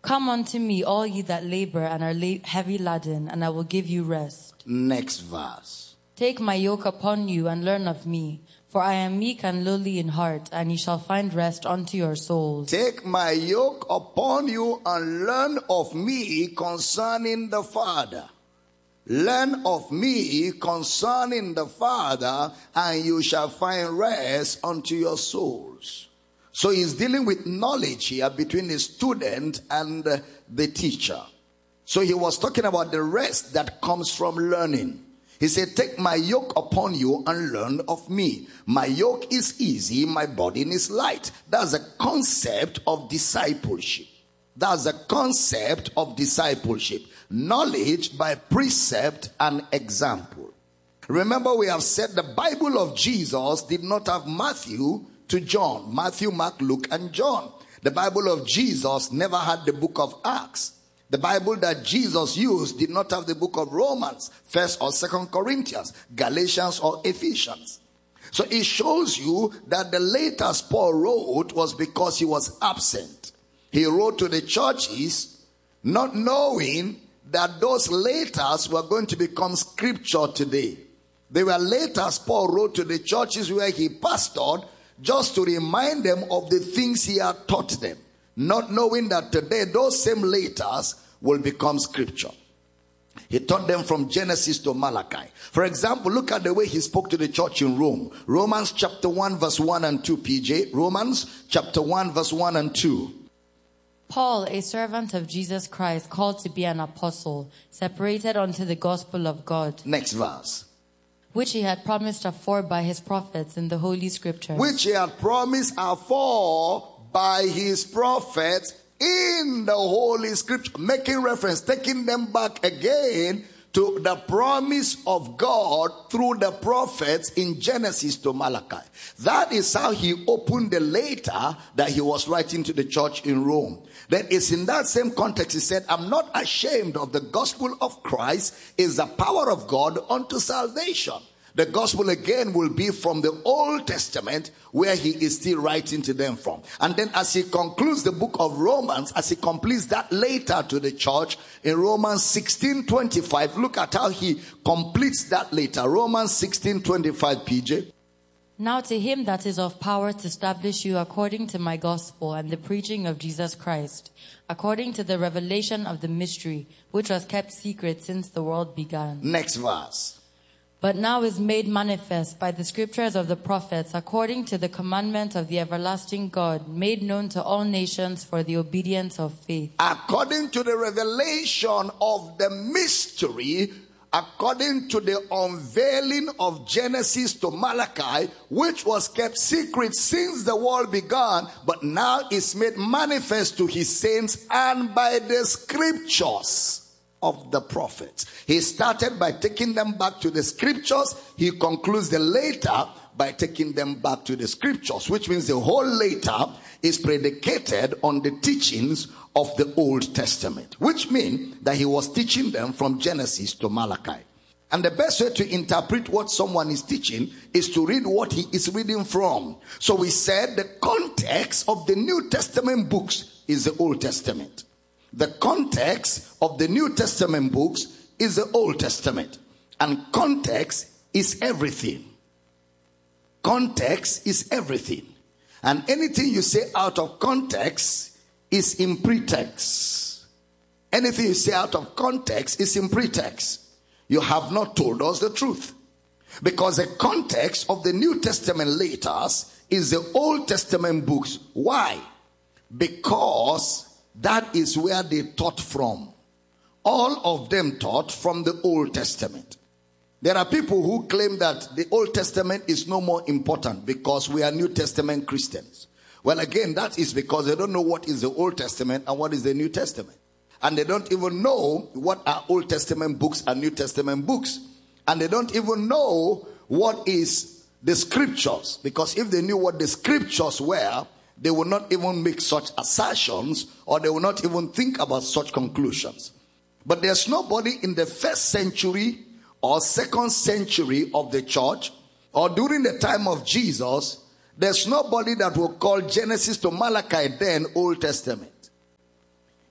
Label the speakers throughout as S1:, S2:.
S1: Come unto me, all ye that labor and are heavy laden, and I will give you rest.
S2: Next verse.
S1: Take my yoke upon you and learn of me, for I am meek and lowly in heart, and ye shall find rest unto your souls.
S2: Take my yoke upon you and learn of me concerning the Father. Learn of me concerning the Father, and you shall find rest unto your souls. So he's dealing with knowledge here between the student and the teacher. So he was talking about the rest that comes from learning. He said, take my yoke upon you and learn of me. My yoke is easy, my burden is light. That's a concept of discipleship. That's a concept of discipleship. Knowledge by precept and example. Remember, we have said the Bible of Jesus did not have Matthew to John. Matthew, Mark, Luke, and John. The Bible of Jesus never had the book of Acts. The Bible that Jesus used did not have the book of Romans, 1st or 2nd Corinthians, Galatians or Ephesians. So it shows you that the letters Paul wrote was because he was absent. He wrote to the churches not knowing that those letters were going to become scripture today. They were letters Paul wrote to the churches where he pastored just to remind them of the things he had taught them. Not knowing that today those same letters will become scripture. He taught them from Genesis to Malachi. For example, look at the way he spoke to the church in Rome. Romans chapter 1 verse 1 and 2, PJ. Romans chapter 1 verse 1 and 2.
S1: Paul, a servant of Jesus Christ, called to be an apostle, separated unto the gospel of God.
S2: Next verse.
S1: Which he had promised afore by his prophets in the Holy Scriptures.
S2: Which he had promised afore by his prophets in the Holy Scripture. Making reference, taking them back again to the promise of God through the prophets in Genesis to Malachi. That is how he opened the letter that he was writing to the church in Rome. Then it's in that same context he said, I'm not ashamed of the gospel of Christ, is the power of God unto salvation. The gospel again will be from the Old Testament where he is still writing to them from. And then as he concludes the book of Romans, as he completes that letter to the church in Romans 16:25, look at how he completes that letter. Romans 16:25, PJ.
S1: Now to him that is of power to establish you according to my gospel and the preaching of Jesus Christ, according to the revelation of the mystery, which was kept secret since the world began.
S2: Next verse.
S1: But now is made manifest by the scriptures of the prophets, according to the commandment of the everlasting God, made known to all nations for the obedience of faith.
S2: According to the revelation of the mystery, according to the unveiling of Genesis to Malachi, which was kept secret since the world began, but now is made manifest to his saints and by the scriptures of the prophets. He started by taking them back to the scriptures. He concludes the letter by taking them back to the scriptures, which means the whole letter is predicated on the teachings of the Old Testament, which means that he was teaching them from Genesis to Malachi. And the best way to interpret what someone is teaching is to read what he is reading from. So we said the context of the New Testament books is the Old Testament. The context of the New Testament books is the Old Testament. And context is everything. Context is everything. And anything you say out of context is in pretext. Anything you say out of context is in pretext. You have not told us the truth. Because the context of the New Testament letters is the Old Testament books. Why? Because that is where they taught from. All of them taught from the Old Testament. There are people who claim that the Old Testament is no more important because we are New Testament Christians. Well, again, that is because they don't know what is the Old Testament and what is the New Testament. And they don't even know what are Old Testament books and New Testament books. And they don't even know what is the scriptures. Because if they knew what the scriptures were, they will not even make such assertions, or they will not even think about such conclusions. But there's nobody in the 1st century or 2nd century of the church, or during the time of Jesus, there's nobody that will call Genesis to Malachi then Old Testament.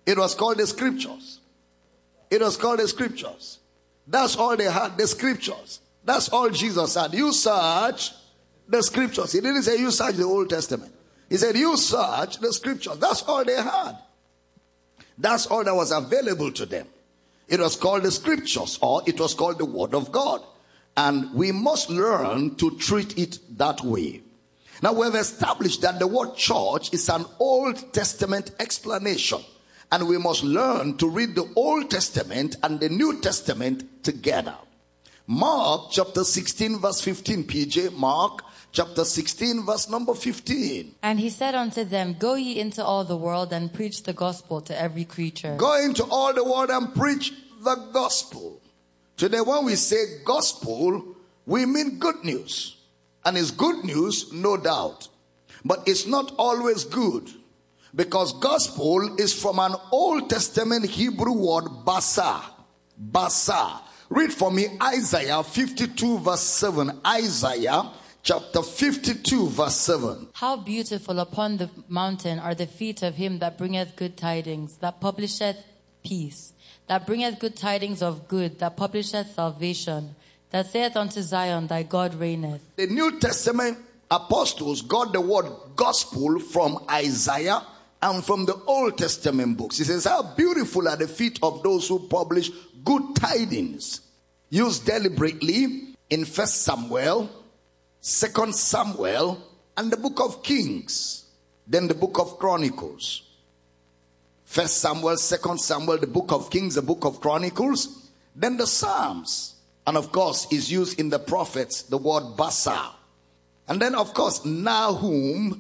S2: It was called the scriptures. It was called the scriptures. That's all they had, the scriptures. That's all Jesus said. You search the scriptures. He didn't say you search the Old Testament. He said you search the scriptures. That's all they had. That's all that was available to them. It was called the scriptures, or it was called the word of God. And we must learn to treat it that way. Now we have established that the word church is an Old Testament explanation. And we must learn to read the Old Testament and the New Testament together. Mark chapter 16 verse 15, PJ. Mark chapter 16 verse number 15.
S1: And he said unto them, Go ye into all the world and preach the gospel to every creature.
S2: Go into all the world and preach the gospel. Today when we say gospel, we mean good news. And it's good news, no doubt. But it's not always good. Because gospel is from an Old Testament Hebrew word, basa. Basa. Read for me Isaiah 52 verse 7. Isaiah chapter 52 verse 7.
S1: How beautiful upon the mountain are the feet of him that bringeth good tidings, that publisheth peace, that bringeth good tidings of good, that publisheth salvation, that saith unto Zion, Thy God reigneth.
S2: The New Testament apostles got the word gospel from Isaiah and from the Old Testament books. He says, how beautiful are the feet of those who publish good tidings. Used deliberately in 1 Samuel, 2 Samuel, and the book of Kings. Then the book of Chronicles. 1 Samuel, 2 Samuel, the book of Kings, the book of Chronicles. Then the Psalms. And of course, is used in the prophets, the word basa. And then of course, Nahum,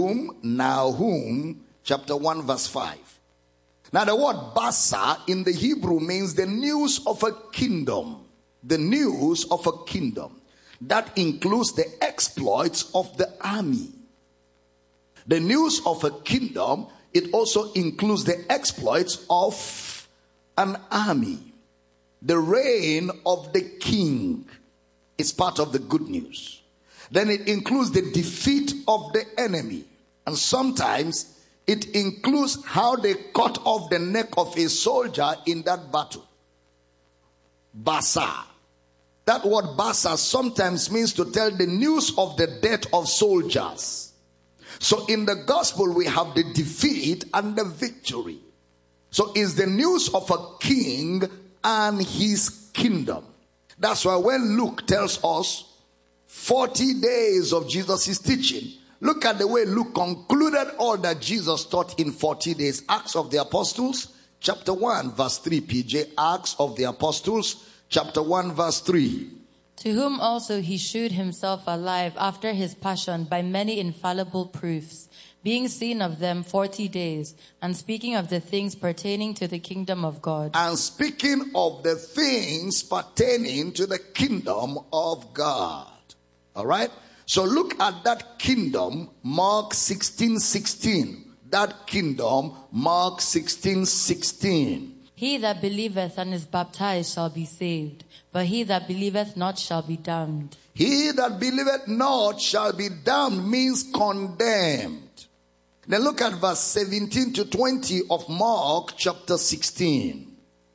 S2: chapter 1 verse 5. Now the word basa in the Hebrew means the news of a kingdom. The news of a kingdom. That includes the exploits of the army. The news of a kingdom, it also includes the exploits of an army. The reign of the king is part of the good news. Then it includes the defeat of the enemy. And sometimes it includes how they cut off the neck of a soldier in that battle. Basa. That word basa sometimes means to tell the news of the death of soldiers. So in the gospel we have the defeat and the victory. So it's the news of a king and his kingdom. That's why when Luke tells us 40 days of Jesus' teaching, look at the way Luke concluded all that Jesus taught in 40 days. Acts of the Apostles, chapter 1, verse 3, PJ. Acts of the Apostles, chapter 1, verse 3.
S1: To whom also he shewed himself alive after his passion by many infallible proofs, being seen of them 40 days, and speaking of the things pertaining to the kingdom of God.
S2: And speaking of the things pertaining to the kingdom of God. All right? So look at that kingdom, Mark 16:16. That kingdom, Mark 16:16.
S1: He that believeth and is baptized shall be saved, but he that believeth not shall be damned.
S2: He that believeth not shall be damned means condemned. Then look at verse 17 to 20 of Mark chapter 16.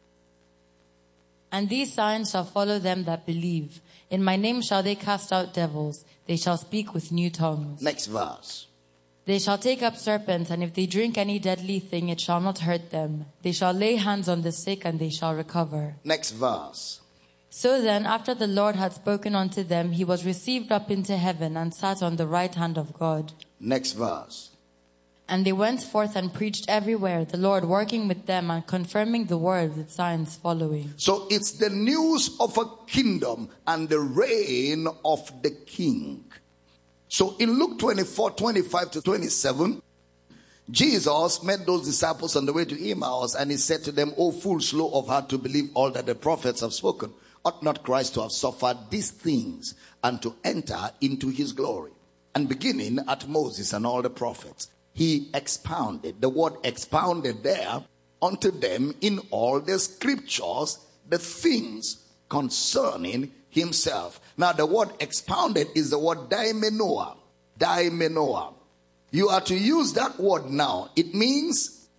S1: And these signs shall follow them that believe. In my name shall they cast out devils. They shall speak with new tongues.
S2: Next verse.
S1: They shall take up serpents, and if they drink any deadly thing, it shall not hurt them. They shall lay hands on the sick, and they shall recover.
S2: Next verse.
S1: So then, after the Lord had spoken unto them, he was received up into heaven, and sat on the right hand of God.
S2: Next verse.
S1: And they went forth and preached everywhere, the Lord working with them and confirming the word with signs following.
S2: So it's the news of a kingdom and the reign of the king. So in Luke 24:25 to 27, Jesus met those disciples on the way to Emmaus, and he said to them, O fools, slow of heart to believe all that the prophets have spoken. Ought not Christ to have suffered these things and to enter into his glory? And beginning at Moses and all the prophets, he expounded, the word expounded there, unto them in all the scriptures the things concerning himself. Now the word expounded is the word daimenoa. Daimenoa. You are to use that word now. It means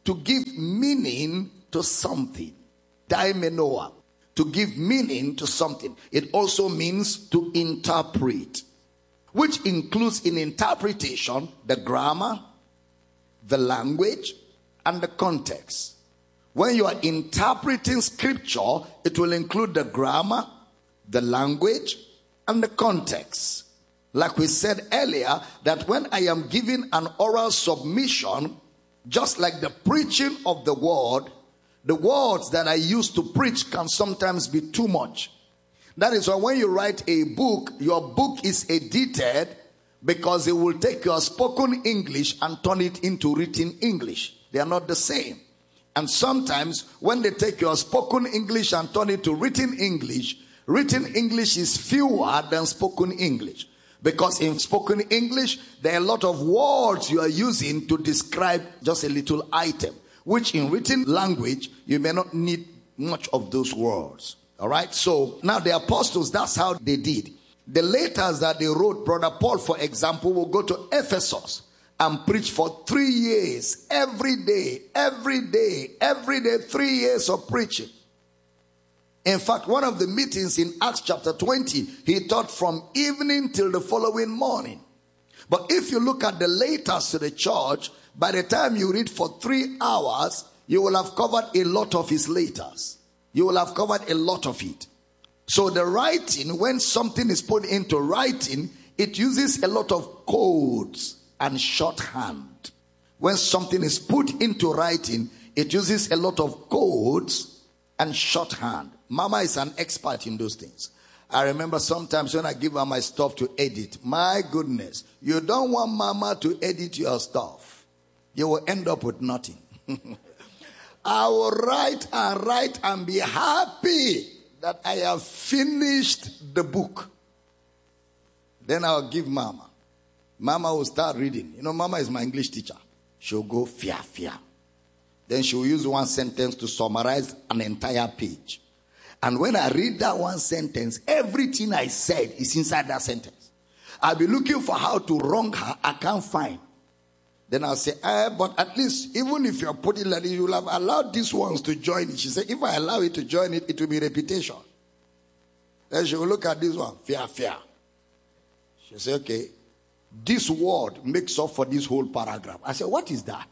S2: to give meaning to something. Daimenoa, to give meaning to something. It also means to interpret, which includes in interpretation the grammar, the language, and the context. When you are interpreting scripture, it will include the grammar, the language, and the context. Like we said earlier, that when I am giving an oral submission, just like the preaching of the word, the words that I use to preach can sometimes be too much. That is why when you write a book, your book is edited because it will take your spoken English and turn it into written English. They are not the same. And sometimes when they take your spoken English and turn it to written English is fewer than spoken English. Because in spoken English, there are a lot of words you are using to describe just a little item, which in written language, you may not need much of those words. All right? So now the apostles, that's how they did. The letters that they wrote, Brother Paul, for example, will go to Ephesus and preach for 3 years, every day, 3 years of preaching. In fact, one of the meetings in Acts chapter 20, he taught from evening till the following morning. But if you look at the letters to the church, by the time you read for 3 hours, you will have covered a lot of his letters. You will have covered a lot of it. So the writing, when something is put into writing, it uses a lot of codes and shorthand. When something is put into writing, it uses a lot of codes and shorthand. Mama is an expert in those things. I remember sometimes when I give her my stuff to edit, my goodness, you don't want Mama to edit your stuff. You will end up with nothing. I will write and be happy that I have finished the book. Then I'll give Mama. Mama will start reading. You know, Mama is my English teacher. She'll go fear. Then she'll use one sentence to summarize an entire page. And when I read that one sentence, everything I said is inside that sentence. I'll be looking for how to wrong her. I can't find. Then I'll say, but at least, even if you're putting like this, you'll have allowed these ones to join it. She said, if I allow it to join it, it will be repetition. Then she will look at this one, fear. She said, okay, this word makes up for this whole paragraph. I said, what is that?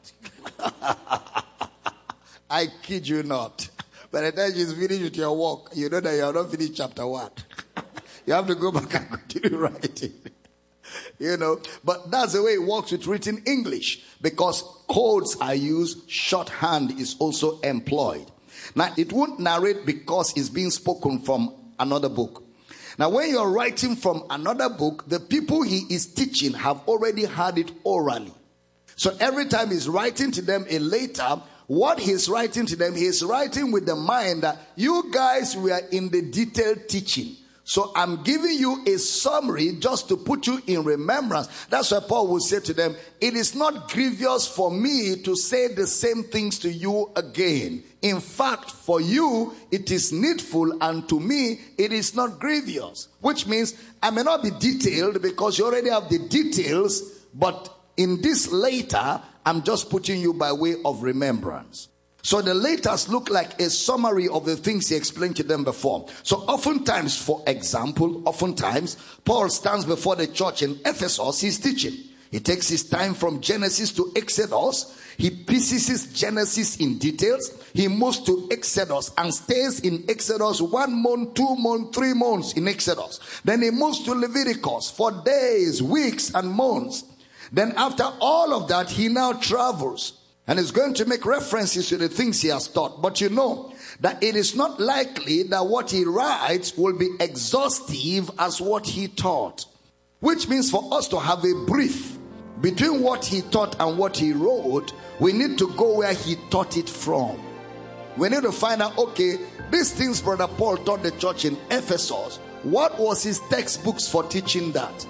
S2: I kid you not. By the time she's finished with your work, you know that you have not finished chapter 1. You have to go back and continue writing. You know, but that's the way it works with written English, because codes are used, shorthand is also employed. Now, it won't narrate because it's being spoken from another book. Now, when you're writing from another book, the people he is teaching have already heard it orally. So every time he's writing to them a letter, what he's writing to them, he's writing with the mind that you guys were in the detailed teaching. So I'm giving you a summary just to put you in remembrance. That's why Paul will say to them, it is not grievous for me to say the same things to you again. In fact, for you, it is needful, and to me, it is not grievous. Which means I may not be detailed because you already have the details, but in this later, I'm just putting you by way of remembrance. So the letters look like a summary of the things he explained to them before. So oftentimes, for example, Paul stands before the church in Ephesus, he's teaching. He takes his time from Genesis to Exodus. He pieces Genesis in details. He moves to Exodus and stays in Exodus 1 month, 2 months, 3 months in Exodus. Then he moves to Leviticus for days, weeks, and months. Then after all of that, he now travels. And is going to make references to the things he has taught. But you know that it is not likely that what he writes will be exhaustive as what he taught. Which means for us to have a brief between what he taught and what he wrote, we need to go where he taught it from. We need to find out, okay, these things Brother Paul taught the church in Ephesus. What was his textbooks for teaching that?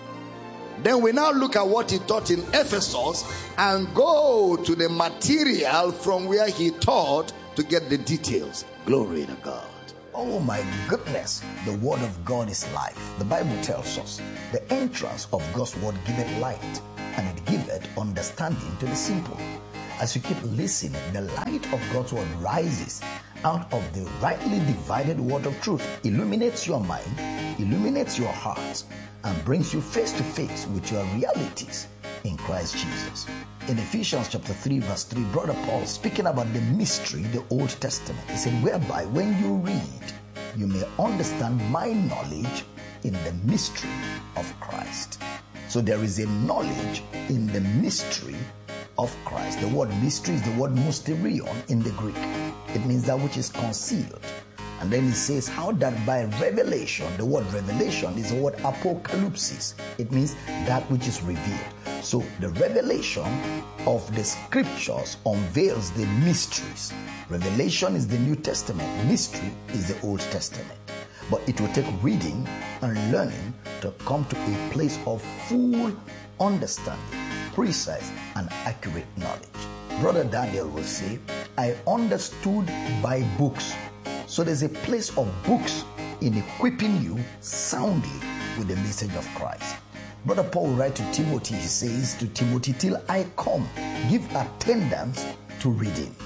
S2: Then we now look at what he taught in Ephesus and go to the material from where he taught to get the details. Glory to God.
S3: Oh my goodness, the word of God is life. The Bible tells us the entrance of God's word giveth light, and it giveth understanding to the simple. as you keep listening, the light of God's word rises out of the rightly divided word of truth, illuminates your mind, illuminates your heart, and brings you face to face with your realities in Christ Jesus. In Ephesians chapter 3 verse 3, Brother Paul, speaking about the mystery, the Old Testament, he said, whereby when you read, you may understand my knowledge in the mystery of Christ. So there is a knowledge in the mystery of Christ. The word mystery is the word mysterion in the Greek. It means that which is concealed. And then he says how that by revelation, the word revelation is the word apocalypsis. It means that which is revealed. So the revelation of the scriptures unveils the mysteries. Revelation is the New Testament. Mystery is the Old Testament. But it will take reading and learning to come to a place of full understanding, precise and accurate knowledge. Brother Daniel will say, I understood by books. So there's a place of books in equipping you soundly with the message of Christ. Brother Paul will write to Timothy, he says to Timothy, till I come, give attendance to reading.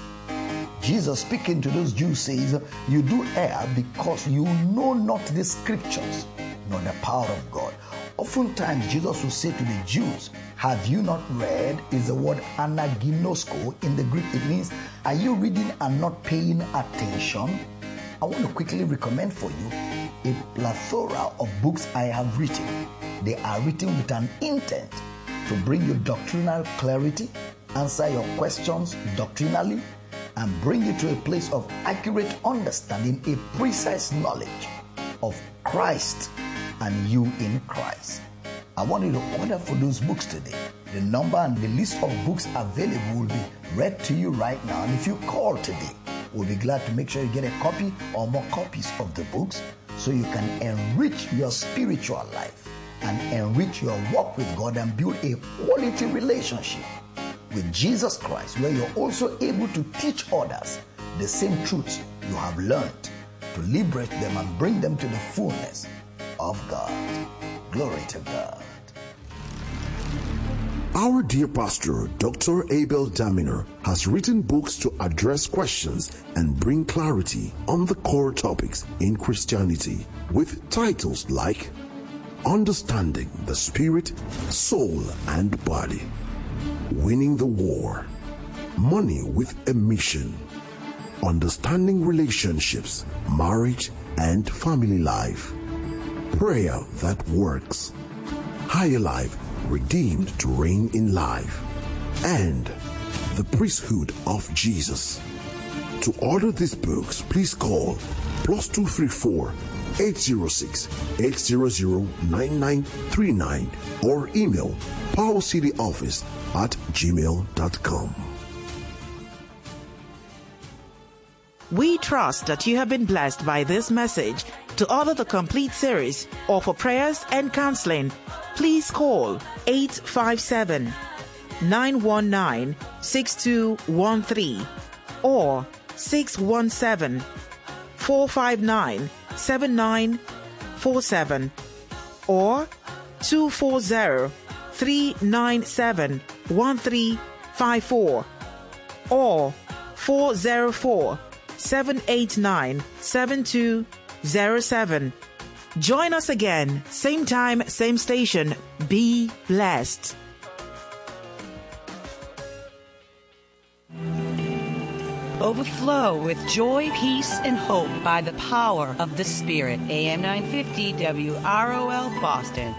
S3: Jesus speaking to those Jews says, you do err because you know not the scriptures, nor the power of God. Oftentimes Jesus will say to the Jews, have you not read, is the word anaginosko in the Greek. It means, are you reading and not paying attention? I want to quickly recommend for you a plethora of books I have written. They are written with an intent to bring you doctrinal clarity, answer your questions doctrinally, and bring you to a place of accurate understanding, a precise knowledge of Christ and you in Christ. I want you to order for those books today. The number and the list of books available will be read to you right now. And if you call today, we'll be glad to make sure you get a copy or more copies of the books so you can enrich your spiritual life and enrich your walk with God and build a quality relationship with Jesus Christ, where you're also able to teach others the same truths you have learned, to liberate them and bring them to the fullness of God. Glory to God.
S4: Our dear pastor, Dr. Abel Daminer, has written books to address questions and bring clarity on the core topics in Christianity, with titles like Understanding the Spirit, Soul, and Body, Winning the War, Money with a Mission, Understanding Relationships, Marriage and Family Life, Prayer That Works, Higher Life, Redeemed to Reign in Life, and The Priesthood of Jesus. To order these books, please call +234 806 800 9939 or email powercityoffice@gmail.com.
S5: We trust that you have been blessed by this message. To order the complete series or for prayers and counseling, please call 857-919-6213 or 617-459-7947 or 240-397-1354 or 404-789-7207. Join us again, same time, same station. Be blessed.
S6: Overflow with joy, peace, and hope by the power of the Spirit. AM 950 WROL Boston.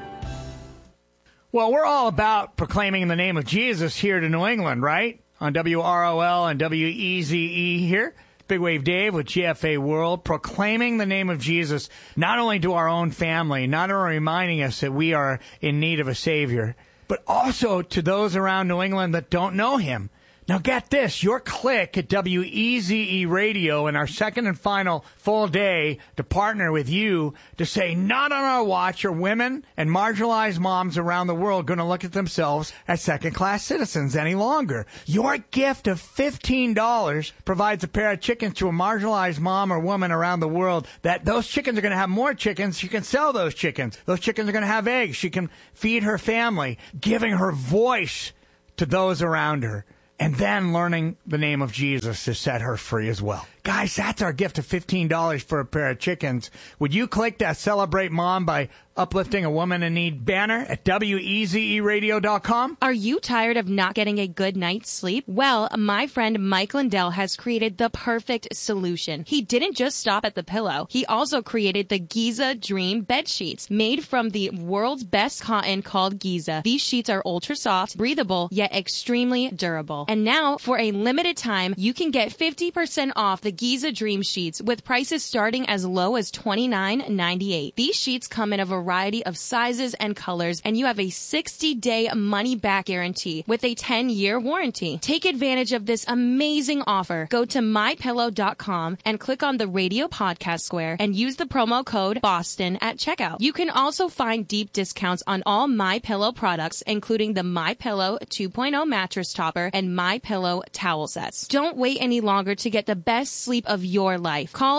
S7: Well, we're all about proclaiming the name of Jesus here to New England, right? On WROL and WEZE here. Big Wave Dave with GFA World, proclaiming the name of Jesus, not only to our own family, not only reminding us that we are in need of a Savior, but also to those around New England that don't know Him. Now get this, your click at WEZE Radio in our second and final full day to partner with you to say, not on our watch are women and marginalized moms around the world going to look at themselves as second-class citizens any longer. Your gift of $15 provides a pair of chickens to a marginalized mom or woman around the world that those chickens are going to have more chickens. She can sell those chickens. Those chickens are going to have eggs. She can feed her family, giving her voice to those around her. and then learning the name of Jesus to set her free as well. Guys, that's our gift of $15 for a pair of chickens. Would you click that Celebrate Mom by Uplifting a Woman in Need banner at WEZEradio.com?
S8: Are you tired of not getting a good night's sleep? Well, my friend Mike Lindell has created the perfect solution. He didn't just stop at the pillow. He also created the Giza Dream bed sheets, made from the world's best cotton called Giza. These sheets are ultra soft, breathable, yet extremely durable. And now, for a limited time, you can get 50% off the Giza Dream sheets with prices starting as low as $29.98. These sheets come in a variety of sizes and colors, and you have a 60-day money-back guarantee with a 10-year warranty. Take advantage of this amazing offer. Go to MyPillow.com and click on the radio podcast square and use the promo code BOSTON at checkout. You can also find deep discounts on all MyPillow products, including the MyPillow 2.0 mattress topper and MyPillow towel sets. Don't wait any longer to get the best sleep of your life. Call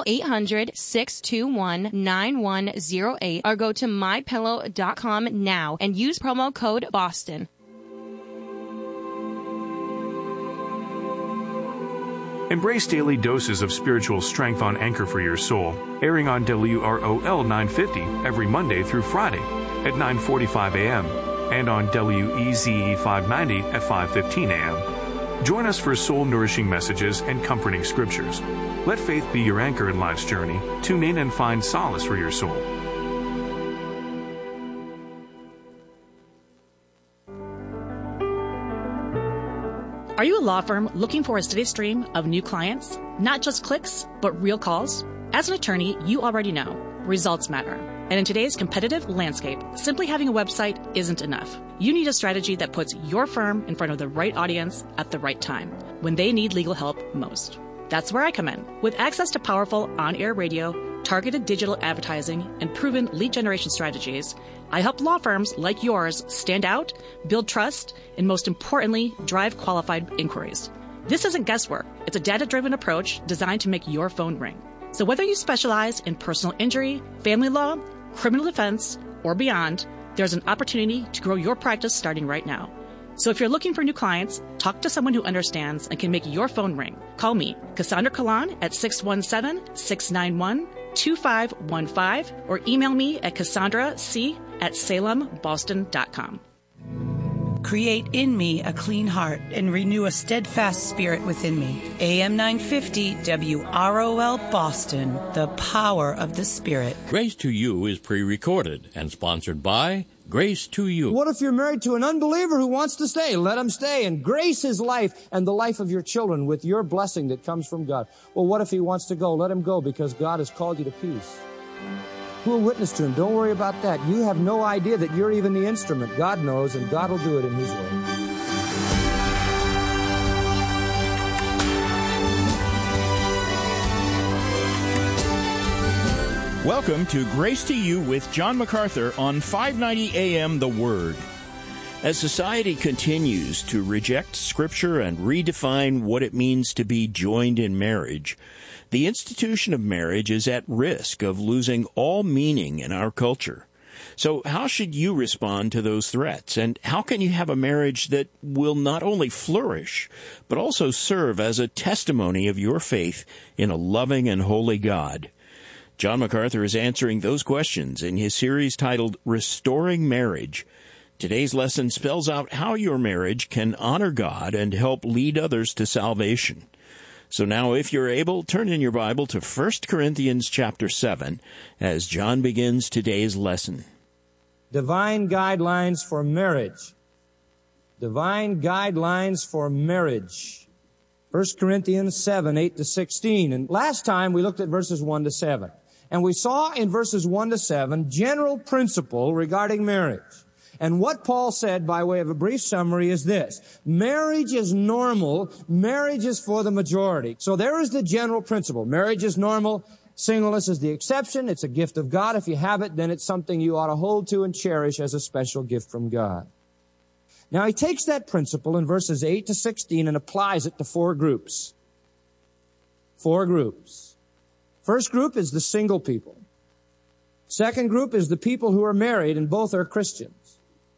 S8: 800-621-9108 or go to MyPillow.com now and use promo code BOSTON.
S9: Embrace daily doses of spiritual strength on Anchor for Your Soul, airing on WROL 950 every Monday through Friday at 9:45 a.m. and on WEZE 590 at 5:15 a.m. Join us for soul-nourishing messages and comforting scriptures. Let faith be your anchor in life's journey. Tune in and find solace for your soul.
S10: Are you a law firm looking for a steady stream of new clients? Not just clicks, but real calls? As an attorney, you already know results matter. And in today's competitive landscape, simply having a website isn't enough. You need a strategy that puts your firm in front of the right audience at the right time, when they need legal help most. That's where I come in. With access to powerful on-air radio, targeted digital advertising, and proven lead generation strategies, I help law firms like yours stand out, build trust, and most importantly, drive qualified inquiries. This isn't guesswork. It's a data-driven approach designed to make your phone ring. So whether you specialize in personal injury, family law, criminal defense, or beyond, there's an opportunity to grow your practice starting right now. So if you're looking for new clients, talk to someone who understands and can make your phone ring. Call me, Cassandra Kalan, at 617-691-2515, or email me at CassandraC@SalemBoston.com.
S6: Create in me a clean heart and renew a steadfast spirit within me. AM 950 WROL Boston, the power of the Spirit.
S11: Grace to You is pre-recorded and sponsored by Grace to You.
S12: What if you're married to an unbeliever who wants to stay? Let him stay and grace his life and the life of your children with your blessing that comes from God. Well, what if he wants to go? Let him go, because God has called you to peace. Who will witness to him? Don't worry about that. You have no idea that you're even the instrument. God knows, and God will do it in his way.
S13: Welcome to Grace to You with John MacArthur on 590 AM The Word. As society continues to reject Scripture and redefine what it means to be joined in marriage, the institution of marriage is at risk of losing all meaning in our culture. So how should you respond to those threats? And how can you have a marriage that will not only flourish, but also serve as a testimony of your faith in a loving and holy God? John MacArthur is answering those questions in his series titled Restoring Marriage. Today's lesson spells out how your marriage can honor God and help lead others to salvation. So now, if you're able, turn in your Bible to 1 Corinthians chapter 7 as John begins today's lesson.
S12: Divine guidelines for marriage. Divine guidelines for marriage. 1 Corinthians 7, 8 to 16. And last time we looked at verses 1 to 7. And we saw in verses 1 to 7 general principle regarding marriage. And what Paul said, by way of a brief summary, is this: marriage is normal, marriage is for the majority. So there is the general principle. Marriage is normal, singleness is the exception. It's a gift of God. If you have it, then it's something you ought to hold to and cherish as a special gift from God. Now he takes that principle in verses 8 to 16 and applies it to four groups. Four groups. First group is the single people. Second group is the people who are married and both are Christians.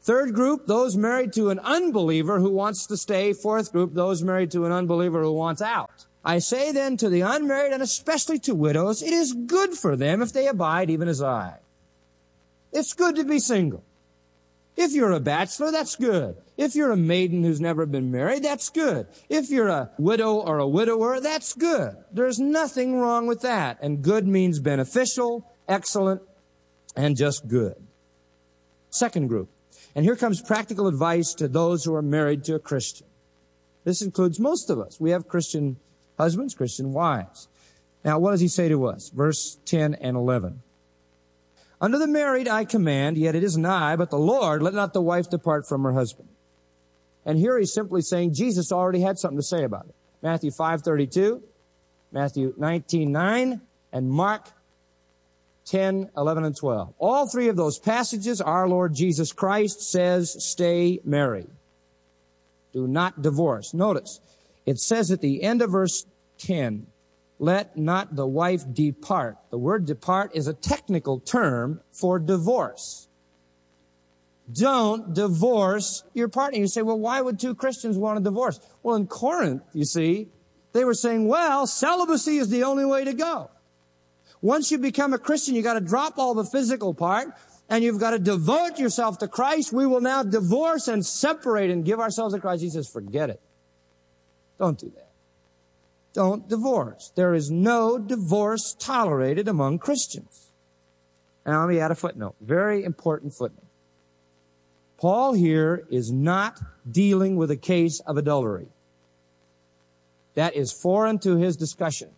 S12: Third group, those married to an unbeliever who wants to stay. Fourth group, those married to an unbeliever who wants out. I say then to the unmarried and especially to widows, it is good for them if they abide even as I. It's good to be single. If you're a bachelor, that's good. If you're a maiden who's never been married, that's good. If you're a widow or a widower, that's good. There's nothing wrong with that. And good means beneficial, excellent, and just good. Second group. And here comes practical advice to those who are married to a Christian. This includes most of us. We have Christian husbands, Christian wives. Now, what does he say to us? Verse 10 and 11. Unto the married I command, yet it is nigh, but the Lord, let not the wife depart from her husband. And here he's simply saying Jesus already had something to say about it. Matthew 5:32, Matthew 19:9, and Mark 10, 11, and 12. All three of those passages, our Lord Jesus Christ says, stay married. Do not divorce. Notice, it says at the end of verse 10, let not the wife depart. The word depart is a technical term for divorce. Don't divorce your partner. You say, well, why would two Christians want to divorce? Well, in Corinth, you see, they were saying, well, celibacy is the only way to go. Once you become a Christian, you got to drop all the physical part, and you've got to devote yourself to Christ. We will now divorce and separate and give ourselves to Christ. He says, forget it. Don't do that. Don't divorce. There is no divorce tolerated among Christians. Now, let me add a footnote. Very important footnote. Paul here is not dealing with a case of adultery. That is foreign to his discussion.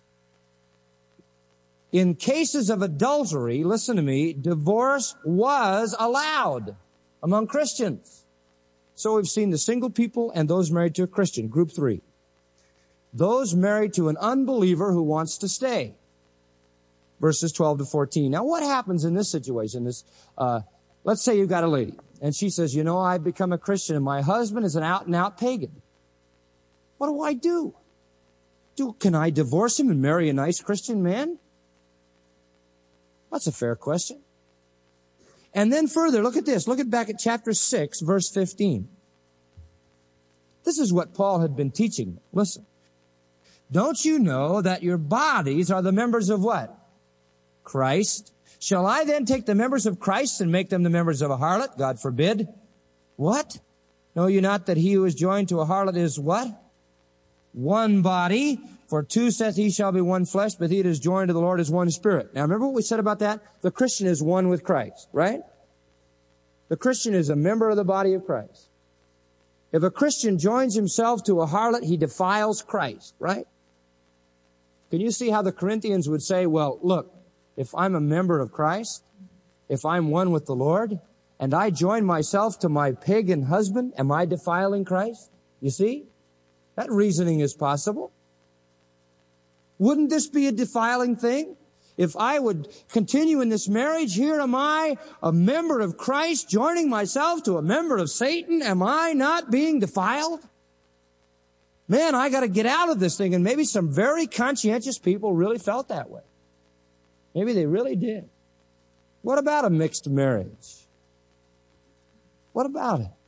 S12: In cases of adultery, listen to me, divorce was allowed among Christians. So we've seen the single people and those married to a Christian, group 3. Those married to an unbeliever who wants to stay. Verses 12 to 14. Now what happens in this situation? Let's say you've got a lady, and she says, you know, I've become a Christian, and my husband is an out-and-out pagan. What do I do? Can I divorce him and marry a nice Christian man? That's a fair question. And then further, look at this. Look back at chapter 6, verse 15. This is what Paul had been teaching them. Listen. Don't you know that your bodies are the members of what? Christ. Shall I then take the members of Christ and make them the members of a harlot? God forbid. What? Know you not that he who is joined to a harlot is what? One body. For two, saith he, shall be one flesh, but he that is joined to the Lord is one spirit. Now remember what we said about that? The Christian is one with Christ, right? The Christian is a member of the body of Christ. If a Christian joins himself to a harlot, he defiles Christ, right? Can you see how the Corinthians would say, well, look, if I'm a member of Christ, if I'm one with the Lord, and I join myself to my pagan husband, am I defiling Christ? You see? That reasoning is possible. Wouldn't this be a defiling thing? If I would continue in this marriage, here am I, a member of Christ, joining myself to a member of Satan. Am I not being defiled? Man, I got to get out of this thing. And maybe some very conscientious people really felt that way. Maybe they really did. What about a mixed marriage? What about it?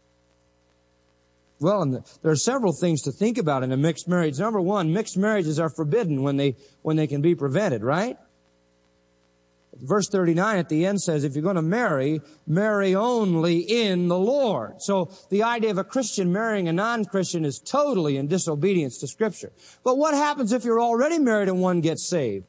S12: Well, and there are several things to think about in a mixed marriage. Number one, mixed marriages are forbidden when they can be prevented, right? Verse 39 at the end says, if you're going to marry, marry only in the Lord. So the idea of a Christian marrying a non-Christian is totally in disobedience to Scripture. But what happens if you're already married and one gets saved?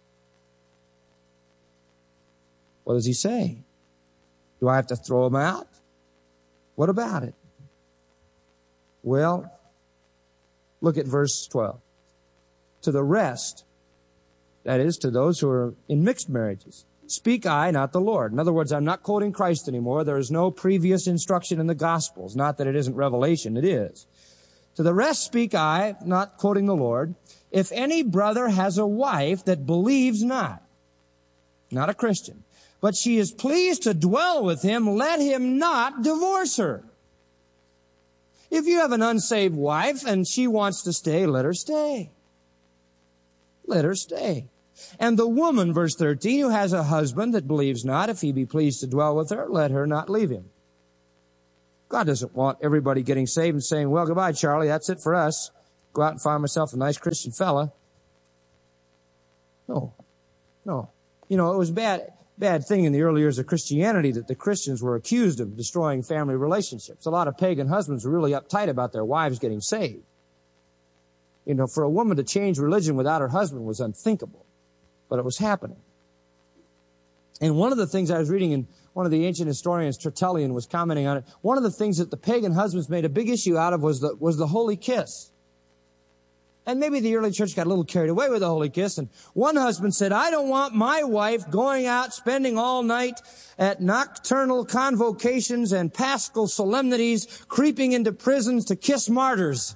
S12: What does he say? Do I have to throw him out? What about it? Well, look at verse 12. To the rest, that is, to those who are in mixed marriages, speak I, not the Lord. In other words, I'm not quoting Christ anymore. There is no previous instruction in the Gospels. Not that it isn't revelation, it is. To the rest speak I, not quoting the Lord, if any brother has a wife that believes not a Christian, but she is pleased to dwell with him, let him not divorce her. If you have an unsaved wife and she wants to stay, let her stay. Let her stay. And the woman, verse 13, who has a husband that believes not, if he be pleased to dwell with her, let her not leave him. God doesn't want everybody getting saved and saying, well, goodbye, Charlie, that's it for us. Go out and find myself a nice Christian fella. No. You know, it was bad thing in the early years of Christianity that the Christians were accused of destroying family relationships. A lot of pagan husbands were really uptight about their wives getting saved. You know, for a woman to change religion without her husband was unthinkable, but it was happening. And one of the things I was reading, and one of the ancient historians, Tertullian, was commenting on it, one of the things that the pagan husbands made a big issue out of was the holy kiss. And maybe the early church got a little carried away with the holy kiss. And one husband said, I don't want my wife going out spending all night at nocturnal convocations and paschal solemnities, creeping into prisons to kiss martyrs.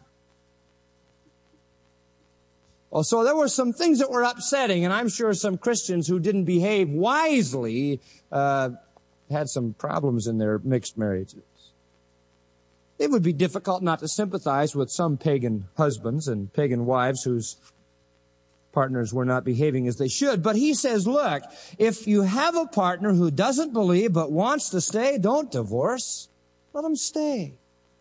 S12: Well, so there were some things that were upsetting, and I'm sure some Christians who didn't behave wisely had some problems in their mixed marriages. It would be difficult not to sympathize with some pagan husbands and pagan wives whose partners were not behaving as they should. But he says, look, if you have a partner who doesn't believe but wants to stay, don't divorce. Let them stay.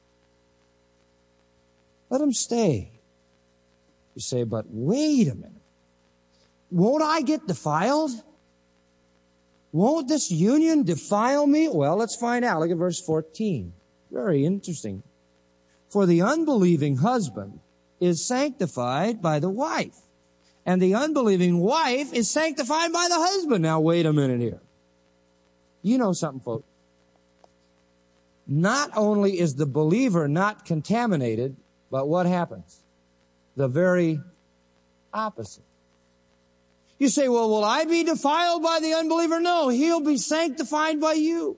S12: Let them stay. You say, but wait a minute. Won't I get defiled? Won't this union defile me? Well, let's find out. Look at verse 14. Very interesting. For the unbelieving husband is sanctified by the wife, and the unbelieving wife is sanctified by the husband. Now, wait a minute here. You know something, folks. Not only is the believer not contaminated, but what happens? The very opposite. You say, well, will I be defiled by the unbeliever? No, he'll be sanctified by you.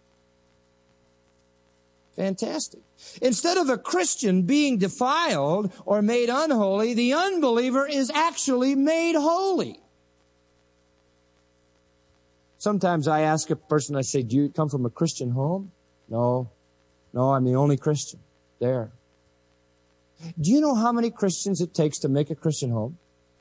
S12: Fantastic. Instead of a Christian being defiled or made unholy, the unbeliever is actually made holy. Sometimes I ask a person, I say, do you come from a Christian home? No, I'm the only Christian there. Do you know how many Christians it takes to make a Christian home?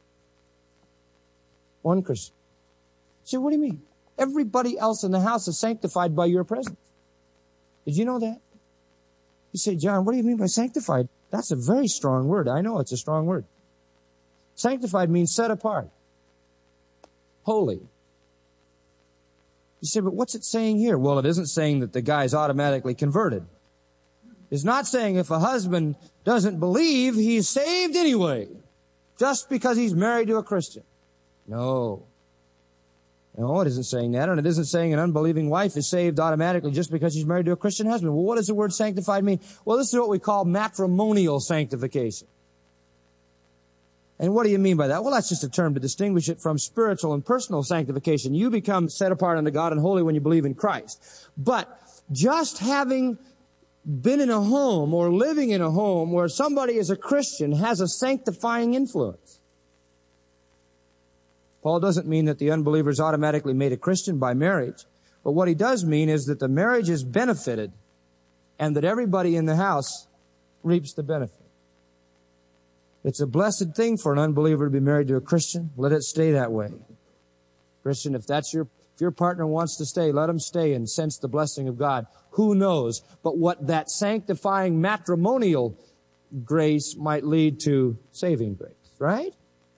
S12: One Christian. I say, what do you mean? Everybody else in the house is sanctified by your presence. Did you know that? You say, John, what do you mean by sanctified? That's a very strong word. I know it's a strong word. Sanctified means set apart. Holy. You say, but what's it saying here? Well, it isn't saying that the guy's automatically converted. It's not saying if a husband doesn't believe, he's saved anyway, just because he's married to a Christian. No, it isn't saying that, and it isn't saying an unbelieving wife is saved automatically just because she's married to a Christian husband. Well, what does the word sanctified mean? Well, this is what we call matrimonial sanctification. And what do you mean by that? Well, that's just a term to distinguish it from spiritual and personal sanctification. You become set apart unto God and holy when you believe in Christ. But just having been in a home or living in a home where somebody is a Christian has a sanctifying influence. Paul doesn't mean that the unbeliever is automatically made a Christian by marriage, but what he does mean is that the marriage is benefited and that everybody in the house reaps the benefit. It's a blessed thing for an unbeliever to be married to a Christian. Let it stay that way. Christian, if your partner wants to stay, let him stay and sense the blessing of God. Who knows? But what that sanctifying matrimonial grace might lead to saving grace, right?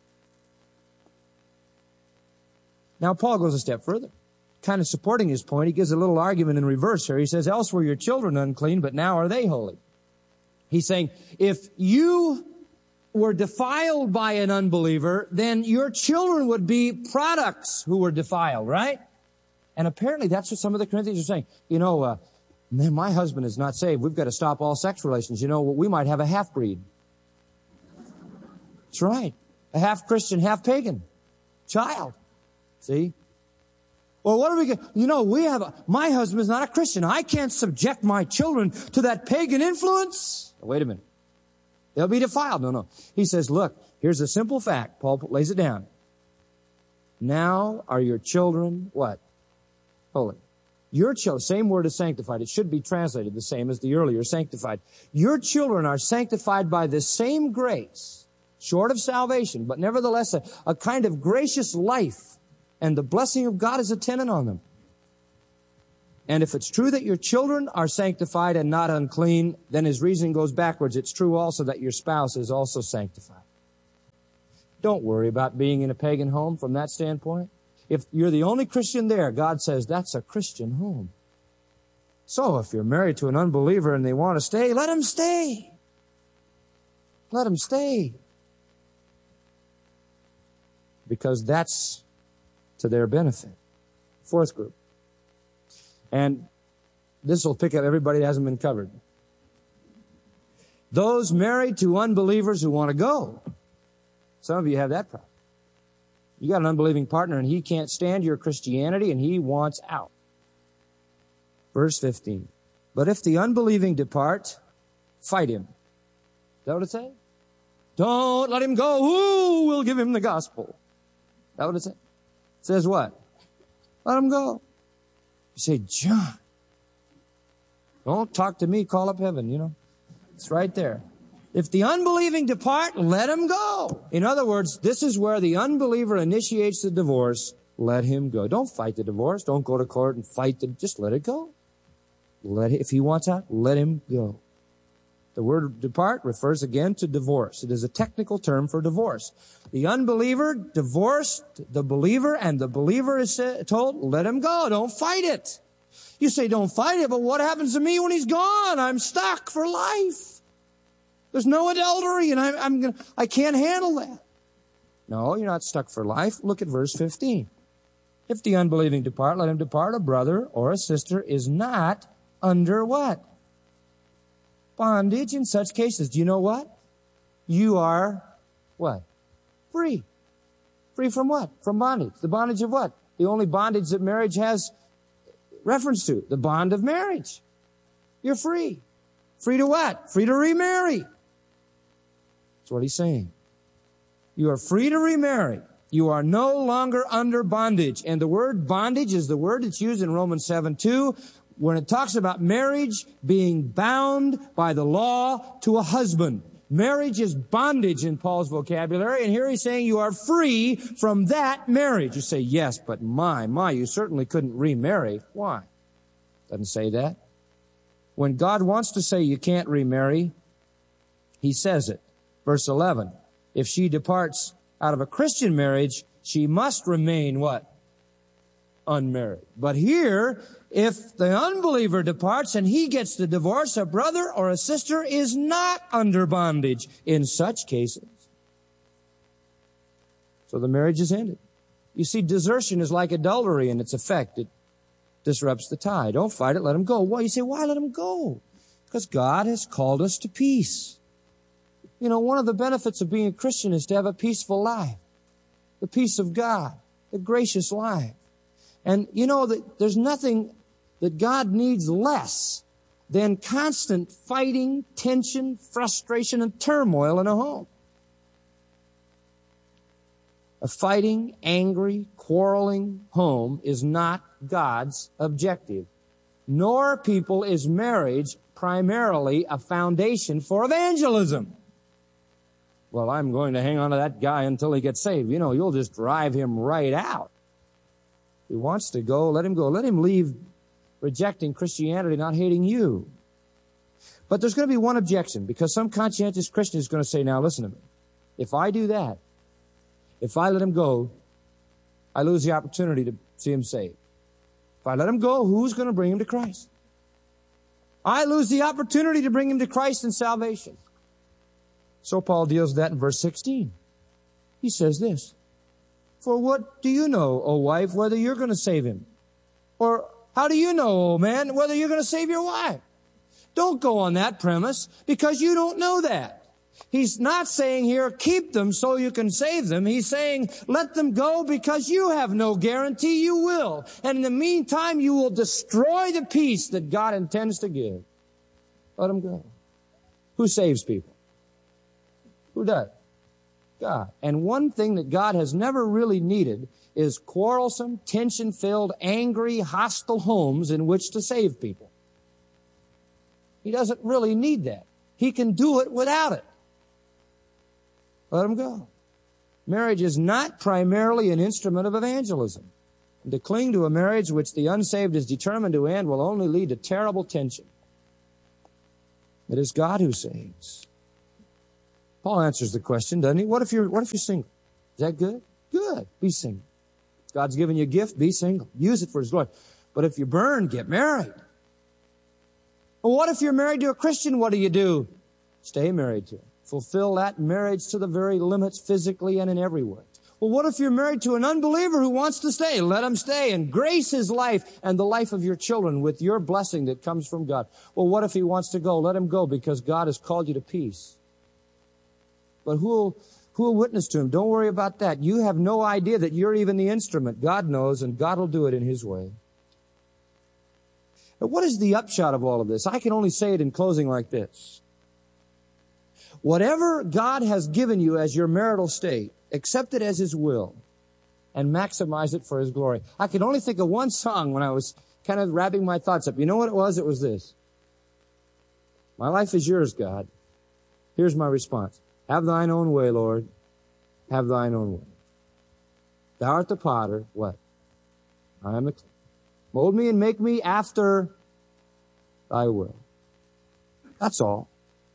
S12: Now, Paul goes a step further, kind of supporting his point. He gives a little argument in reverse here. He says, else were your children unclean, but now are they holy? He's saying, if you were defiled by an unbeliever, then your children would be products who were defiled, right? And apparently that's what some of the Corinthians are saying. Man, my husband is not saved. We've got to stop all sex relations. We might have a half-breed. That's right. A half-Christian, half-pagan child. See? Well, what are we going my husband is not a Christian. I can't subject my children to that pagan influence. Wait a minute. They'll be defiled. No. He says, look, here's a simple fact. Paul lays it down. Now are your children what? Holy. Your children, same word as sanctified. It should be translated the same as the earlier sanctified. Your children are sanctified by the same grace, short of salvation, but nevertheless a kind of gracious life. And the blessing of God is attendant on them. And if it's true that your children are sanctified and not unclean, then his reasoning goes backwards. It's true also that your spouse is also sanctified. Don't worry about being in a pagan home from that standpoint. If you're the only Christian there, God says that's a Christian home. So if you're married to an unbeliever and they want to stay, let them stay. Let them stay. Because that's to their benefit. Fourth group. And this will pick up everybody that hasn't been covered. Those married to unbelievers who want to go. Some of you have that problem. You got an unbelieving partner and he can't stand your Christianity and he wants out. Verse 15. But if the unbelieving depart, fight him. Is that what it says? Don't let him go. Who will give him the gospel? Is that what it says? It says what? Let him go. You say, John, don't talk to me, call up heaven, you know. It's right there. If the unbelieving depart, let him go. In other words, this is where the unbeliever initiates the divorce. Let him go. Don't fight the divorce. Don't go to court and fight them. Just let it go. If he wants out, let him go. The word depart refers again to divorce. It is a technical term for divorce. The unbeliever divorced the believer, and the believer is told, let him go. Don't fight it. You say, don't fight it, but what happens to me when he's gone? I'm stuck for life. There's no adultery, and I can't handle that. No, you're not stuck for life. Look at verse 15. If the unbelieving depart, let him depart. A brother or a sister is not under what? Bondage in such cases. Do you know what? You are what? Free. Free from what? From bondage. The bondage of what? The only bondage that marriage has reference to. The bond of marriage. You're free. Free to what? Free to remarry. That's what he's saying. You are free to remarry. You are no longer under bondage. And the word bondage is the word that's used in Romans 7:2 when it talks about marriage being bound by the law to a husband. Marriage is bondage in Paul's vocabulary, and here he's saying you are free from that marriage. You say, yes, but my, you certainly couldn't remarry. Why? Doesn't say that. When God wants to say you can't remarry, he says it. Verse 11, if she departs out of a Christian marriage, she must remain what? Unmarried. But here, if the unbeliever departs and he gets the divorce, a brother or a sister is not under bondage in such cases. So the marriage is ended. You see, desertion is like adultery in its effect. It disrupts the tie. Don't fight it, let him go. Why? You say, why let him go? Because God has called us to peace. You know, one of the benefits of being a Christian is to have a peaceful life. The peace of God, the gracious life. And you know that there's nothing that God needs less than constant fighting, tension, frustration, and turmoil in a home. A fighting, angry, quarreling home is not God's objective. Nor, people, is marriage primarily a foundation for evangelism. Well, I'm going to hang on to that guy until he gets saved. You know, you'll just drive him right out. He wants to go, let him go. Let him leave rejecting Christianity, not hating you. But there's going to be one objection, because some conscientious Christian is going to say, now listen to me. If I do that, if I let him go, I lose the opportunity to see him saved. If I let him go, who's going to bring him to Christ? I lose the opportunity to bring him to Christ and salvation. So Paul deals with that in verse 16. He says this, for what do you know, O wife, whether you're going to save him? Or how do you know, O man, whether you're going to save your wife? Don't go on that premise, because you don't know that. He's not saying here, keep them so you can save them. He's saying, let them go because you have no guarantee you will. And in the meantime, you will destroy the peace that God intends to give. Let them go. Who saves people? Who does? God. And one thing that God has never really needed is quarrelsome, tension-filled, angry, hostile homes in which to save people. He doesn't really need that. He can do it without it. Let him go. Marriage is not primarily an instrument of evangelism. And to cling to a marriage which the unsaved is determined to end will only lead to terrible tension. It is God who saves. Paul answers the question, doesn't he? What if you're single? Is that good? Good. Be single. God's given you a gift. Be single. Use it for His glory. But if you burn, get married. Well, what if you're married to a Christian? What do? Stay married to him. Fulfill that marriage to the very limits, physically and in every way. Well, what if you're married to an unbeliever who wants to stay? Let him stay and grace his life and the life of your children with your blessing that comes from God. Well, what if he wants to go? Let him go, because God has called you to peace. But who will witness to him? Don't worry about that. You have no idea that you're even the instrument. God knows, and God will do it in His way. But what is the upshot of all of this? I can only say it in closing like this. Whatever God has given you as your marital state, accept it as His will and maximize it for His glory. I could only think of one song when I was kind of wrapping my thoughts up. You know what it was? It was this. My life is yours, God. Here's my response. Have thine own way, Lord. Have thine own way. Thou art the potter. What? I am the clay. Mold me and make me after thy will. That's all.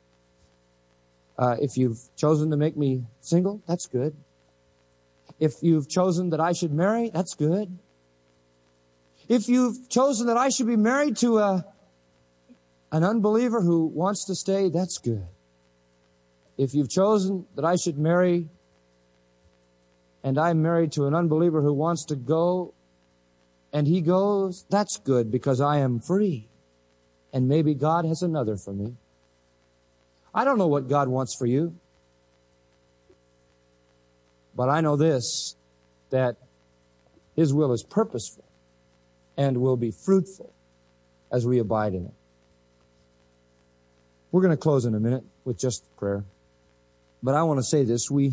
S12: If you've chosen to make me single, that's good. If you've chosen that I should marry, that's good. If you've chosen that I should be married to an unbeliever who wants to stay, that's good. If you've chosen that I should marry and I'm married to an unbeliever who wants to go and he goes, that's good, because I am free. And maybe God has another for me. I don't know what God wants for you. But I know this, that His will is purposeful and will be fruitful as we abide in it. We're going to close in a minute with just prayer. But I want to say this. We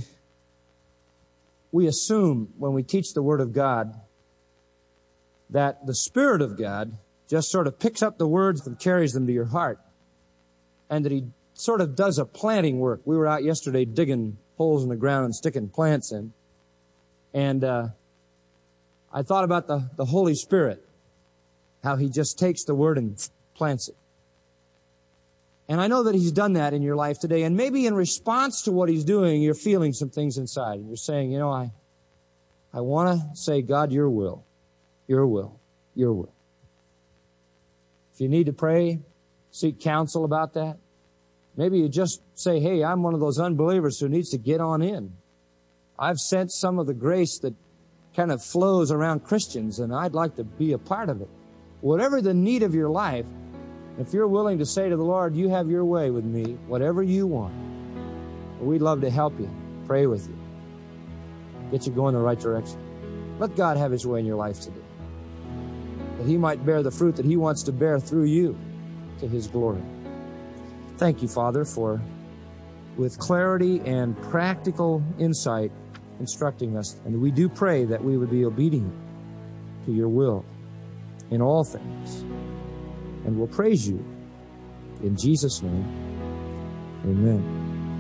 S12: assume when we teach the Word of God that the Spirit of God just sort of picks up the words and carries them to your heart, and that He sort of does a planting work. We were out yesterday digging holes in the ground and sticking plants in. And I thought about the Holy Spirit, how He just takes the Word and plants it. And I know that He's done that in your life today. And maybe in response to what He's doing, you're feeling some things inside. And you're saying, you know, I want to say, God, your will, your will, your will. If you need to pray, seek counsel about that. Maybe you just say, hey, I'm one of those unbelievers who needs to get on in. I've sensed some of the grace that kind of flows around Christians, and I'd like to be a part of it. Whatever the need of your life, if you're willing to say to the Lord, you have your way with me, whatever you want, we'd love to help you, pray with you, get you going in the right direction. Let God have His way in your life today, that He might bear the fruit that He wants to bear through you to His glory. Thank you, Father, for, with clarity and practical insight, instructing us. And we do pray that we would be obedient to your will in all things. And we'll praise you in Jesus' name. Amen.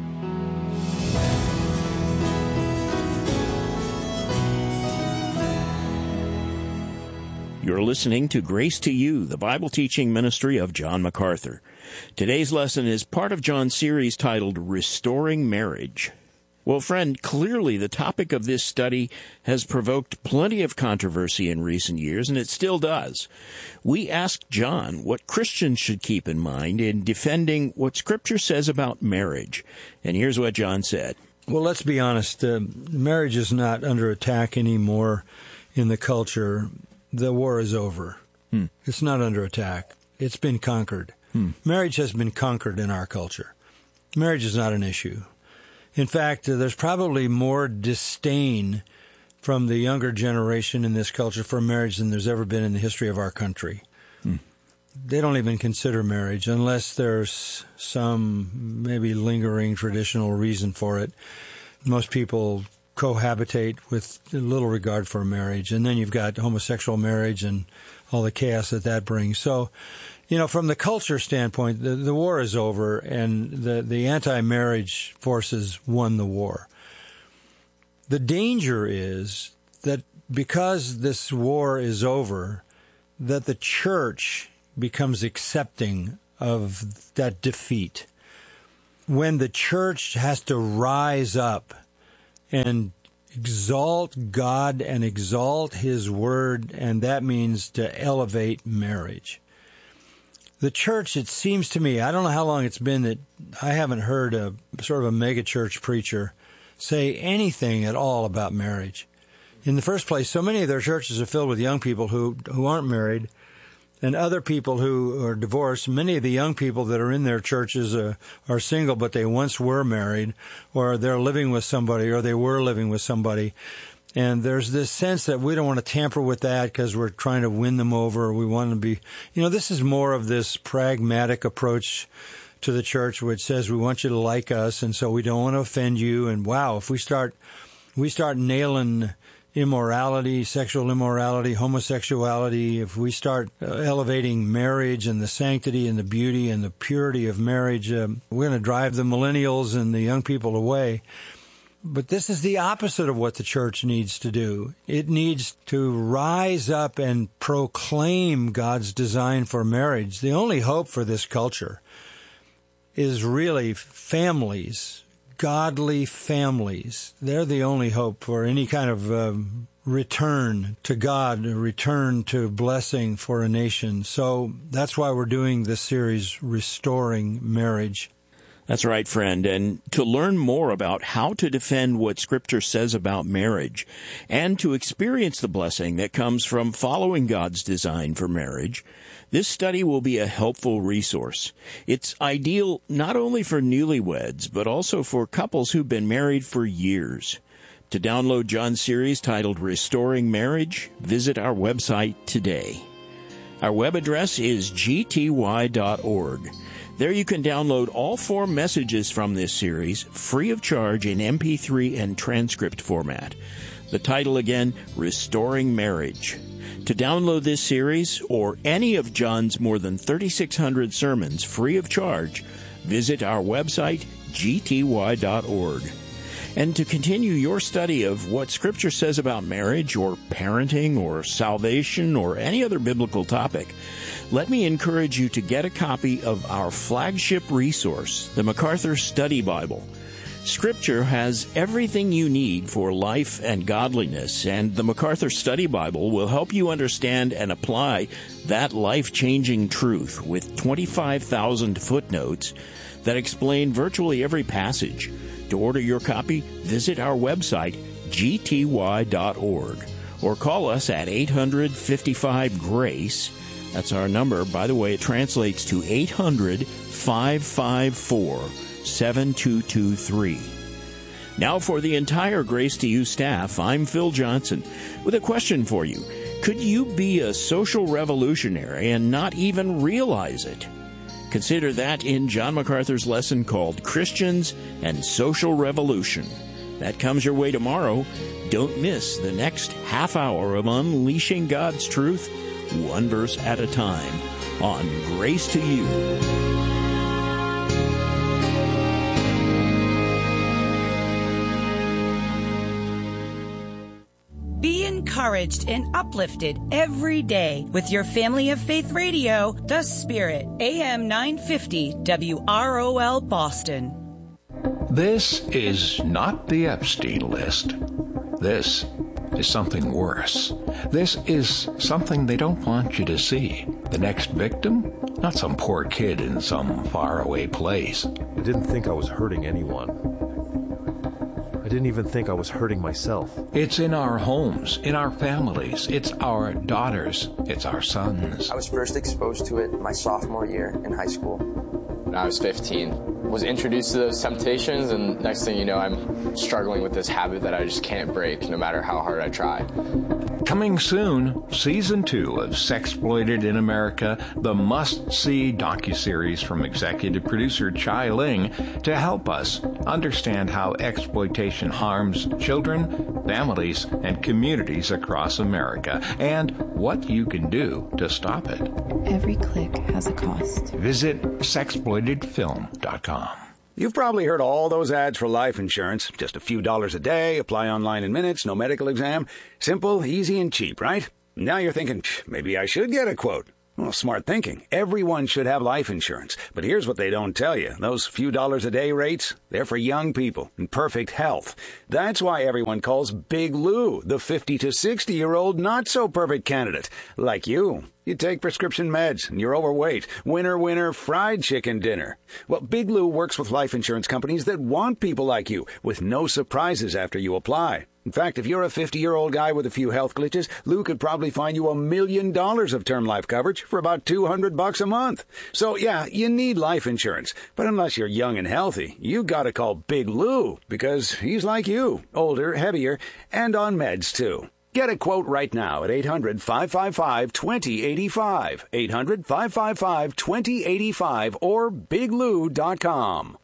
S13: You're listening to Grace to You, the Bible teaching ministry of John MacArthur. Today's lesson is part of John's series titled Restoring Marriage. Well, friend, clearly the topic of this study has provoked plenty of controversy in recent years, and it still does. We asked John what Christians should keep in mind in defending what Scripture says about marriage. And here's what John said.
S14: Well, let's be honest. Marriage is not under attack anymore in the culture. The war is over. It's not under attack. It's been conquered. Marriage has been conquered in our culture. Marriage is not an issue. In fact, there's probably more disdain from the younger generation in this culture for marriage than there's ever been in the history of our country. They don't even consider marriage unless there's some maybe lingering traditional reason for it. Most people cohabitate with little regard for marriage. And then you've got homosexual marriage and all the chaos that brings. So, you know, from the culture standpoint, the war is over, and the anti-marriage forces won the war. The danger is that because this war is over, that the church becomes accepting of that defeat. When the church has to rise up and exalt God and exalt His Word, and that means to elevate marriage. The church, it seems to me, I don't know how long it's been that I haven't heard a sort of a megachurch preacher say anything at all about marriage. In the first place, so many of their churches are filled with young people who aren't married, and other people who are divorced. Many of the young people that are in their churches are single, but they once were married, or they're living with somebody, or they were living with somebody. And there's this sense that we don't want to tamper with that because we're trying to win them over. We want to be, this is more of this pragmatic approach to the church, which says we want you to like us, and so we don't want to offend you. And wow, if we start nailing immorality, sexual immorality, homosexuality, if we start elevating marriage and the sanctity and the beauty and the purity of marriage, we're going to drive the millennials and the young people away. But this is the opposite of what the church needs to do. It needs to rise up and proclaim God's design for marriage. The only hope for this culture is really families, godly families. They're the only hope for any kind of return to God, a return to blessing for a nation. So that's why we're doing this series, Restoring Marriage.
S13: That's right, friend. And to learn more about how to defend what Scripture says about marriage and to experience the blessing that comes from following God's design for marriage, this study will be a helpful resource. It's ideal not only for newlyweds, but also for couples who've been married for years. To download John's series titled Restoring Marriage, visit our website today. Our web address is gty.org. There you can download all 4 messages from this series free of charge in MP3 and transcript format. The title again, Restoring Marriage. To download this series or any of John's more than 3,600 sermons free of charge, visit our website, gty.org. And to continue your study of what Scripture says about marriage or parenting or salvation or any other biblical topic, let me encourage you to get a copy of our flagship resource, the MacArthur Study Bible. Scripture has everything you need for life and godliness, and the MacArthur Study Bible will help you understand and apply that life-changing truth with 25,000 footnotes that explain virtually every passage. To order your copy, visit our website, gty.org, or call us at 855-GRACE. That's our number. By the way, it translates to 800-554-7223. Now for the entire Grace to You staff, I'm Phil Johnson with a question for you. Could you be a social revolutionary and not even realize it? Consider that in John MacArthur's lesson called Christians and Social Revolution. That comes your way tomorrow. Don't miss the next half hour of Unleashing God's Truth, one verse at a time, on Grace to You.
S6: Be encouraged and uplifted every day with your Family of Faith Radio, The Spirit, AM 950 WROL Boston.
S15: This is not the Epstein list. This is something worse. This is something they don't want you to see. The next victim? Not some poor kid in some faraway place.
S16: I didn't think I was hurting anyone. I didn't even think I was hurting myself.
S15: It's in our homes, in our families. It's our daughters. It's our sons.
S17: I was first exposed to it my sophomore year in high school.
S18: When I was 15, was introduced to those temptations, and next thing you know, I'm struggling with this habit that I just can't break no matter how hard I try.
S15: Coming soon, Season 2 of Sexploited in America, the must-see docuseries from executive producer Chai Ling to help us understand how exploitation harms children, families, and communities across America, and what you can do to stop it.
S19: Every click has a cost.
S15: Visit sexploitedfilm.com.
S19: You've probably heard all those ads for life insurance. Just a few dollars a day, apply online in minutes, no medical exam. Simple, easy, and cheap, right? Now you're thinking, maybe I should get a quote. Well, smart thinking. Everyone should have life insurance. But here's what they don't tell you. Those few dollars a day rates, they're for young people in perfect health. That's why everyone calls Big Lou the 50 to 60-year-old not-so-perfect candidate. Like you. You take prescription meds, and you're overweight. Winner, winner, fried chicken dinner. Well, Big Lou works with life insurance companies that want people like you, with no surprises after you apply. In fact, if you're a 50-year-old guy with a few health glitches, Lou could probably find you $1 million of term life coverage for about $200 a month. So, yeah, you need life insurance. But unless you're young and healthy, you gotta call Big Lou, because he's like you, older, heavier, and on meds, too. Get a quote right now at 800-555-2085, 800-555-2085, or biglou.com.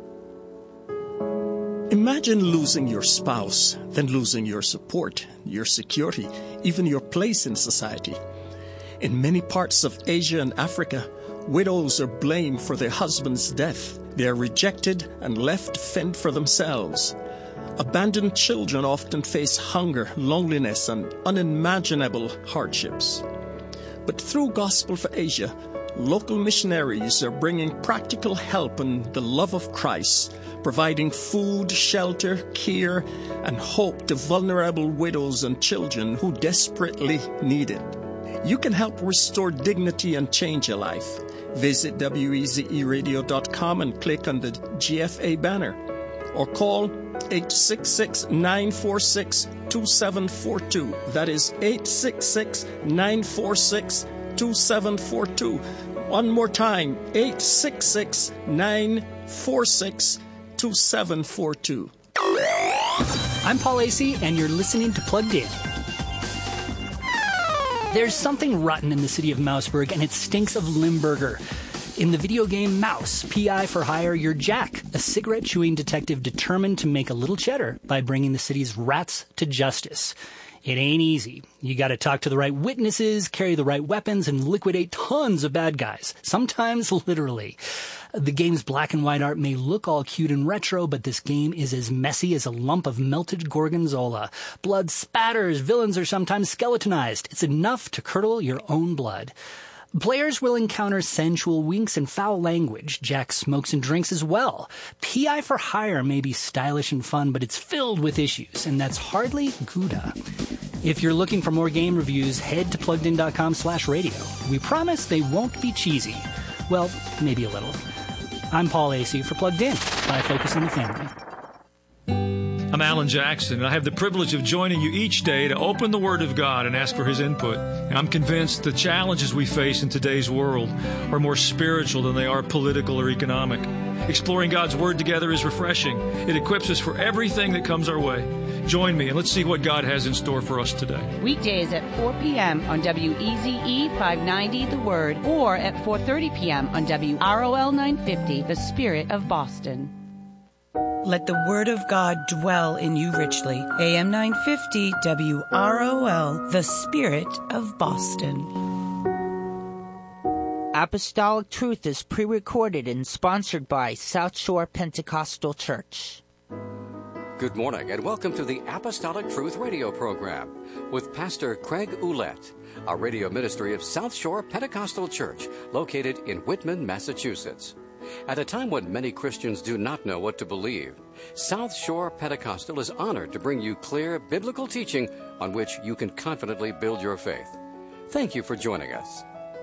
S20: Imagine losing your spouse, then losing your support, your security, even your place in society. In many parts of Asia and Africa, widows are blamed for their husband's death. They are rejected and left to fend for themselves. Abandoned children often face hunger, loneliness, and unimaginable hardships. But through Gospel for Asia, local missionaries are bringing practical help and the love of Christ, providing food, shelter, care, and hope to vulnerable widows and children who desperately need it. You can help restore dignity and change a life. Visit wezeradio.com and click on the GFA banner, or call 866-946-2742. That is 866-946-2742. One more time, 866-946-2742.
S21: I'm Paul Acey, and you're listening to Plugged In. There's something rotten in the city of Mouseburg, and it stinks of Limburger. In the video game Mouse, P.I. for Hire, you're Jack, a cigarette-chewing detective determined to make a little cheddar by bringing the city's rats to justice. It ain't easy. You gotta talk to the right witnesses, carry the right weapons, and liquidate tons of bad guys. Sometimes literally. The game's black and white art may look all cute and retro, but this game is as messy as a lump of melted gorgonzola. Blood spatters, villains are sometimes skeletonized. It's enough to curdle your own blood. Players will encounter sensual winks and foul language. Jack smokes and drinks as well. P.I. for Hire may be stylish and fun, but it's filled with issues, and that's hardly Gouda. If you're looking for more game reviews, head to pluggedin.com/radio. We promise they won't be cheesy. Well, maybe a little. I'm Paul Acey for Plugged In, by Focus on the Family.
S22: I'm Alan Jackson, and I have the privilege of joining you each day to open the Word of God and ask for His input. I'm convinced the challenges we face in today's world are more spiritual than they are political or economic. Exploring God's Word together is refreshing. It equips us for everything that comes our way. Join me, and let's see what God has in store for us today.
S23: Weekdays at 4 p.m. on WEZE 590 The Word, or at 4:30 p.m. on WROL 950 The Spirit of Boston.
S6: Let the Word of God dwell in you richly. AM 950 WROL, The Spirit of Boston.
S24: Apostolic Truth is pre-recorded and sponsored by South Shore Pentecostal Church.
S25: Good morning and welcome to the Apostolic Truth radio program with Pastor Craig Ouellette, a radio ministry of South Shore Pentecostal Church located in Whitman, Massachusetts. At a time when many Christians do not know what to believe, South Shore Pentecostal is honored to bring you clear biblical teaching on which you can confidently build your faith. Thank you for joining us.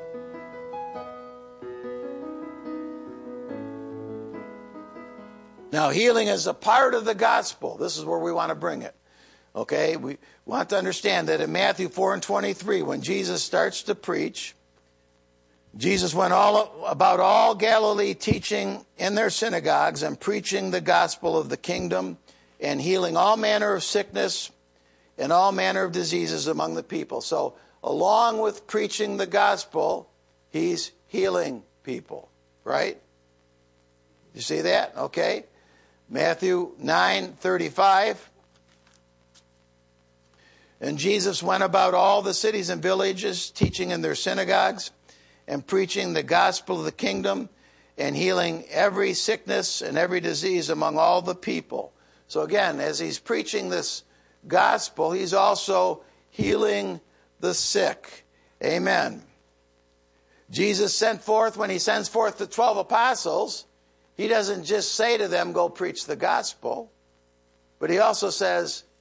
S26: Now, healing is a part of the gospel. This is where we want to bring it. Okay? We want to understand that in Matthew 4:23, when Jesus starts to preach, Jesus went about all Galilee, teaching in their synagogues and preaching the gospel of the kingdom and healing all manner of sickness and all manner of diseases among the people. So, along with preaching the gospel, he's healing people, right? You see that? Okay. Matthew 9:35. And Jesus went about all the cities and villages, teaching in their synagogues and preaching the gospel of the kingdom and healing every sickness and every disease among all the people. So again, as he's preaching this gospel, he's also healing the sick. Amen. Jesus when he sends forth the 12 apostles, he doesn't just say to them, go preach the gospel, but he also says,